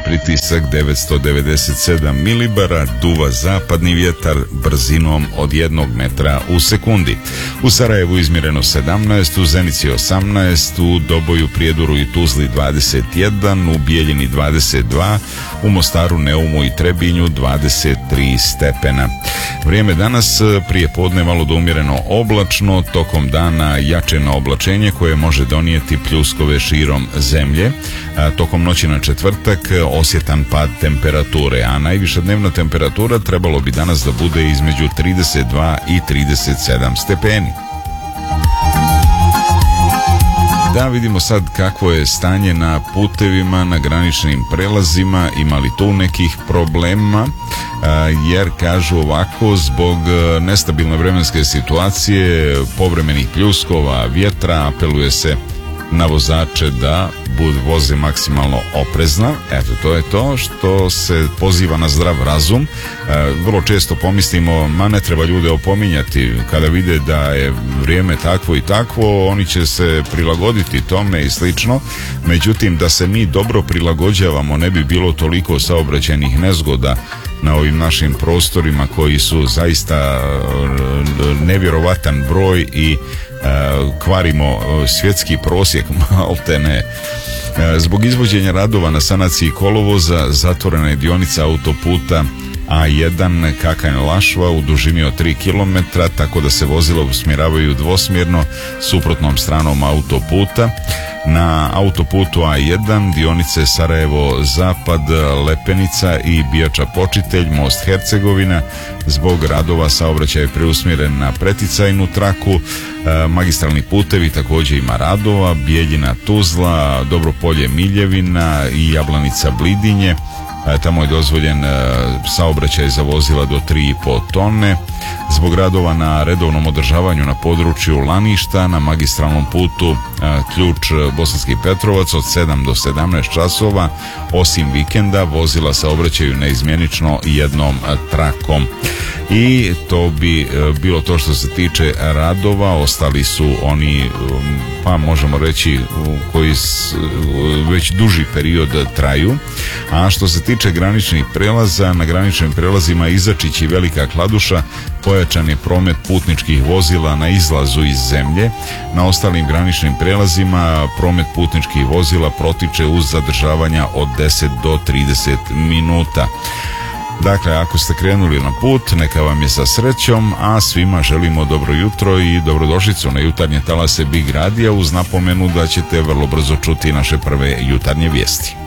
pritisak 997 milibara, duva zapadni vjetar brzinom od 1 metra u sekundi. U Sarajevu izmjereno 17, u Zenici 18, u Doboju, Prijedoru i Tuzli 21, u Bijeljini 22, u Mostaru, Neumu i Trebinju 23 stepena. Vrijeme danas prije podne malo do umjereno oblačno, tokom dana jačeno oblačenje koje može donijeti pljuskove širom zemlje. Tokom noći na četvrtak osjetan pad temperature, a najviša dnevna temperatura trebalo bi danas da bude između 32 i 37 stepeni. Da vidimo sad kakvo je stanje na putevima, na graničnim prelazima, ima li tu nekih problema, jer kažu ovako, zbog nestabilne vremenske situacije, povremenih pljuskova, vjetra, apeluje se na vozače da voze maksimalno oprezno. Eto, to je to što se poziva na zdrav razum. Vrlo često pomislimo, ma ne treba ljude opominjati, kada vide da je vrijeme takvo i takvo, oni će se prilagoditi tome i slično. Međutim, da se mi dobro prilagođavamo, ne bi bilo toliko saobraćajnih nezgoda na ovim našim prostorima koji su zaista nevjerovatan broj i kvarimo svjetski prosjek maltene. Zbog izvođenja radova na sanaciji kolovoza zatvorena je dionica autoputa A1 Kakanj-Lašva u dužini od 3 km, tako da se vozila usmjeravaju dvosmjerno suprotnom stranom autoputa. Na autoputu A1 dionice Sarajevo-Zapad, Lepenica i Bijača-Počitelj, most Hercegovina, zbog radova saobraćaj je preusmjeren na preticajnu traku. Magistralni putevi također ima radova, Bijeljina-Tuzla, Dobropolje-Miljevina i Jablanica-Blidinje. Tamo je dozvoljen saobraćaj za vozila do 3,5 tone. Zbog radova na redovnom održavanju na području Laništa na magistralnom putu Ključ Bosanski Petrovac od 7 do 17 časova, osim vikenda, vozila saobraćaju neizmjenično jednom trakom. I to bi bilo to što se tiče radova. Ostali su oni, pa možemo reći, koji već duži period traju. A što se tiče graničnih prelaza, na graničnim prelazima Izačić i Velika Kladuša pojačan je promet putničkih vozila na izlazu iz zemlje. Na ostalim graničnim prelazima promet putničkih vozila protiče uz zadržavanja od 10 do 30 minuta. Dakle, ako ste krenuli na put, neka vam je sa srećom, a svima želimo dobro jutro i dobrodošlicu na jutarnje talase Big Radija uz napomenu da ćete vrlo brzo čuti naše prve jutarnje vijesti.